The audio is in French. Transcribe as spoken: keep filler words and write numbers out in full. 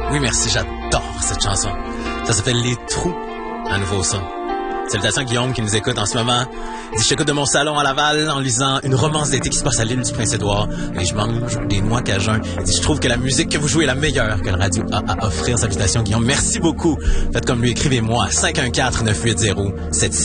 Oui, merci, j'adore cette chanson. Ça s'appelle Les Trous, un nouveau son. Salutations à Guillaume qui nous écoute en ce moment. Il dit, je t'écoute de mon salon à Laval en lisant une romance d'été qui se passe à l'île du Prince-Édouard et je mange des noix cajun. Il dit, je trouve que la musique que vous jouez est la meilleure que la radio a à offrir. Salutations Guillaume, merci beaucoup. Faites comme lui, écrivez-moi à cinq un quatre, neuf huit zéro, sept six